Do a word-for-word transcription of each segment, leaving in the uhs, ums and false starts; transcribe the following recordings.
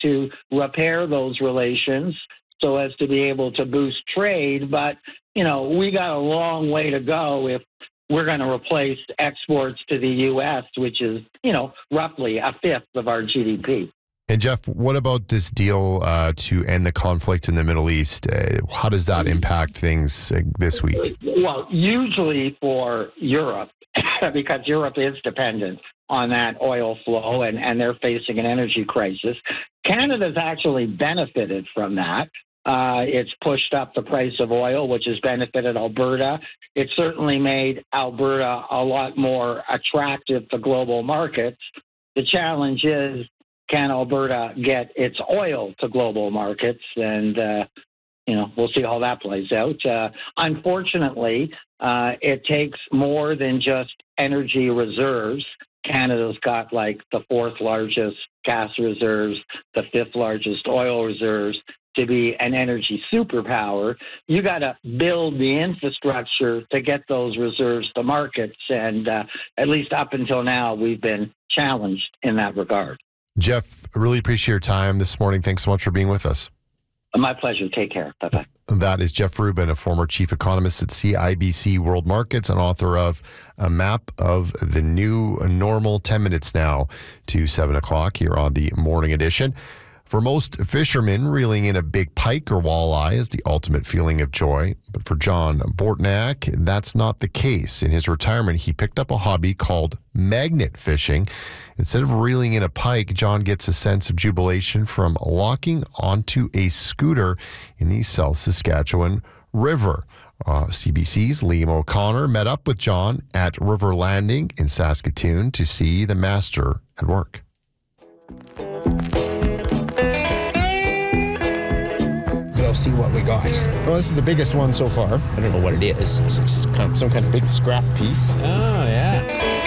to repair those relations so as to be able to boost trade. But, you know, we got a long way to go if we're going to replace exports to the U S, which is, you know, roughly a fifth of our G D P. And Jeff, what about this deal uh, to end the conflict in the Middle East? Uh, how does that impact things uh, this week? Well, usually for Europe, because Europe is dependent on that oil flow and, and they're facing an energy crisis. Canada's actually benefited from that. Uh, it's pushed up the price of oil, which has benefited Alberta. It certainly made Alberta a lot more attractive to global markets. The challenge is, can Alberta get its oil to global markets? And, uh, you know, we'll see how that plays out. Uh, unfortunately, uh, it takes more than just energy reserves. Canada's got like the fourth largest gas reserves, the fifth largest oil reserves. To be an energy superpower, you got to build the infrastructure to get those reserves to markets. And uh, at least up until now, we've been challenged in that regard. Jeff, I really appreciate your time this morning. Thanks so much for being with us. My pleasure. Take care. Bye-bye. That is Jeff Rubin, a former chief economist at C I B C World Markets and author of A Map of the New Normal. ten minutes now to seven o'clock here on the Morning Edition. For most fishermen, reeling in a big pike or walleye is the ultimate feeling of joy. But for John Bortnak, that's not the case. In his retirement, he picked up a hobby called magnet fishing. Instead of reeling in a pike, John gets a sense of jubilation from locking onto a scooter in the South Saskatchewan River. Uh, C B C's Liam O'Connor met up with John at River Landing in Saskatoon to see the master at work. See what we got. Well, this is the biggest one so far. I don't know what it is. It's just kind of some kind of big scrap piece. Oh, yeah.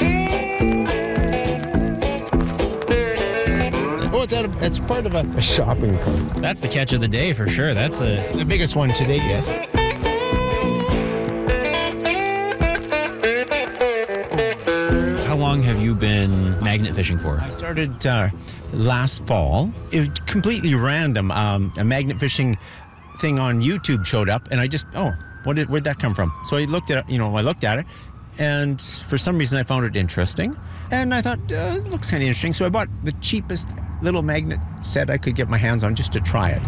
Oh, it's, out of, it's part of a, a shopping cart. That's the catch of the day for sure. That's a... The biggest one today, yes. How long have you been magnet fishing for? I started uh, last fall. It was completely random. Um, a magnet fishing thing on YouTube showed up, and I just, oh, what did, where'd that come from? So I looked at it, you know, I looked at it, and for some reason I found it interesting, and I thought, uh, it looks kind of interesting, so I bought the cheapest little magnet set I could get my hands on just to try it.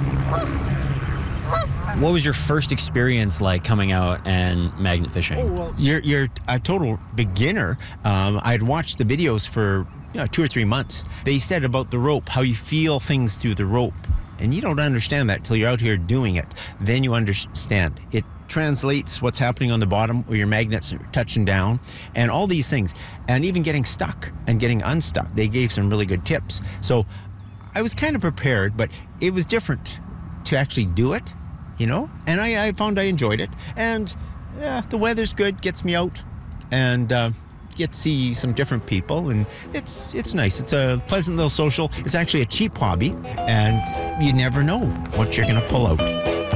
What was your first experience like coming out and magnet fishing? Oh, well, you're, you're a total beginner. Um, I'd watched the videos for you know, two or three months. They said about the rope, how you feel things through the rope. And you don't understand that till you're out here doing it. Then you understand. It translates what's happening on the bottom where your magnets are touching down and all these things. And even getting stuck and getting unstuck. They gave some really good tips. So I was kind of prepared, but it was different to actually do it, you know? And I, I found I enjoyed it. And yeah, the weather's good, gets me out. And uh, get to see some different people, and it's it's nice. It's a pleasant little social. It's actually a cheap hobby, and you never know what you're going to pull out.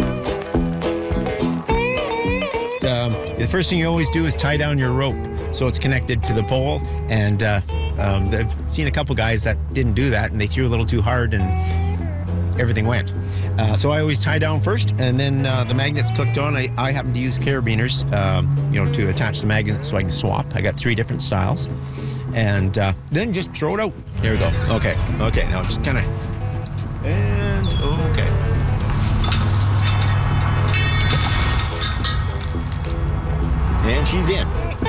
Um, the first thing you always do is tie down your rope so it's connected to the pole, and uh, um, I've seen a couple guys that didn't do that, and they threw a little too hard, and everything went. Uh, so I always tie down first, and then uh, the magnets clicked on. I, I happen to use carabiners, um, you know, to attach the magnets so I can swap. I got three different styles, and uh, then just throw it out. There we go. Okay, okay. Now just kind of, and okay. And she's in.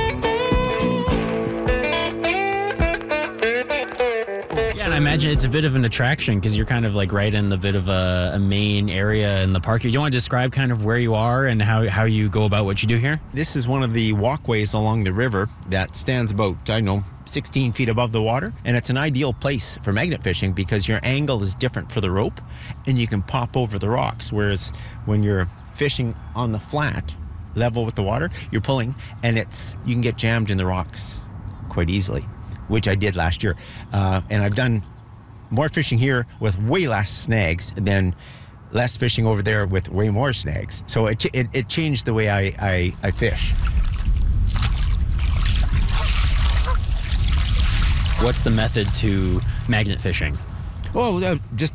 Yeah, and I imagine it's a bit of an attraction because you're kind of like right in the bit of a, a main area in the park. Do you want to describe kind of where you are and how, how you go about what you do here? This is one of the walkways along the river that stands about, I don't know, sixteen feet above the water. And it's an ideal place for magnet fishing because your angle is different for the rope and you can pop over the rocks. Whereas when you're fishing on the flat, level with the water, you're pulling and it's you can get jammed in the rocks quite easily, which I did last year. Uh, and I've done more fishing here with way less snags than less fishing over there with way more snags. So it it, it changed the way I, I, I fish. What's the method to magnet fishing? Well, uh, just